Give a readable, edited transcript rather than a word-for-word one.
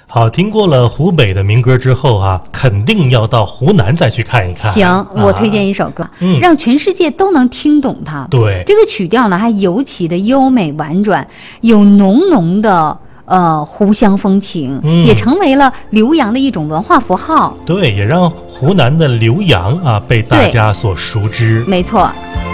好，听过了湖北的民歌之后啊，肯定要到湖南再去看一看。 行，我推荐一首歌，让全世界都能听懂它。 对， 这个曲调呢还尤其的优美婉转，有浓浓的湖湘风情，也成为了浏阳的一种文化符号。 对，也让湖南的浏阳啊被大家所熟知。 没错。